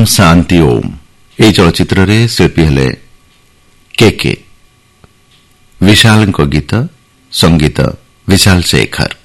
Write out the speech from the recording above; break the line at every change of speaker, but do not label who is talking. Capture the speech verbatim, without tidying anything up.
शांति ओम ଏହି ଚଳଚ୍ଚିତ୍ରରେ ଶିଳ୍ପୀ ହେଲେ କେ କେ। ବିଶାଲଙ୍କ ଗୀତ, ସଙ୍ଗୀତ ବିଶାଲ ଶେଖର।